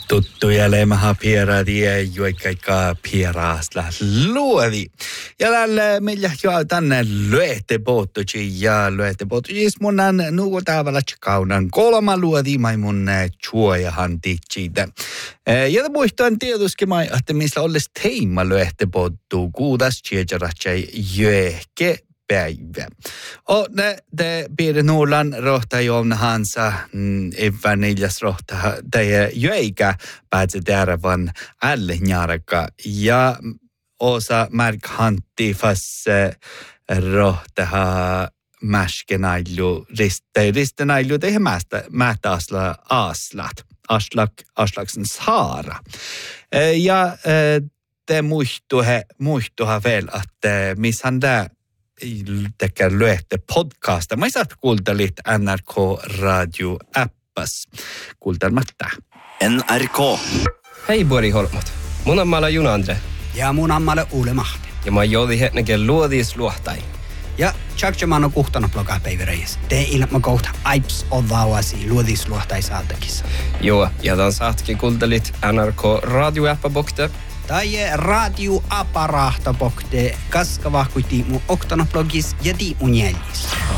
Tuttuja lemaha pieradia joikka pierasta luodi. Ja lälle meillä jo tänne lyötte pottoci ja lyötte pottoci munan nuku tavalla kaunan kolma luodi mai mun chuojahan tichitä. Ja muistan tietysti mai että missä olisi teema lyötte pottu kuudas chiejaratsai jöke päivä. Och det blir Norrland rohta Joona Hansa evanelias rohta det jöikä päätse terävän alle njarka ja osa märkhantti fas rohta mäskenailu ristenailu det mästä aslaksen saara. Ja det muistuha väl att missan där tekee lyötte podcasta. Mä saat kuultelit NRK Radio-appas. Kuultelmatta. NRK. Hei Bori Holmot. Mun ammalla Juna Andre. Ja mun ammalla Uule Mahti. Ja mä joudin hetken luodis luohtai. Ja tjakjaman on kuhtana blogaa päiväreis. Te ilma kohta aips odvaavasi luodis luohtai saatakissa. Joo, ja tämän saatkin kuultelit NRK Radio-appabokte. Tai radioaparahtabokte kaskavahkuiti mun oktanoblogis ja mun jäljissä.